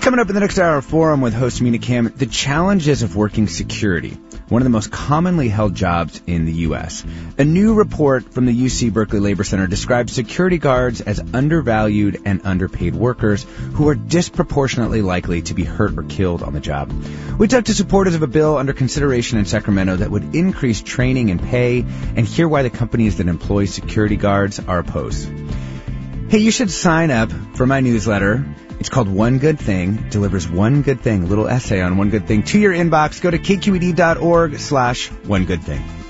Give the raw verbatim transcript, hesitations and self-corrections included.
Coming up in the next hour of Forum with host Mina Kim, the challenges of working security, one of the most commonly held jobs in the U S. A new report from the U C Berkeley Labor Center describes security guards as undervalued and underpaid workers who are disproportionately likely to be hurt or killed on the job. We talked to supporters of a bill under consideration in Sacramento that would increase training and pay, and hear why the companies that employ security guards are opposed. Hey, you should sign up for my newsletter. It's called One Good Thing. It delivers one good thing, a little essay on one good thing to your inbox. Go to kqed.org slash one good thing.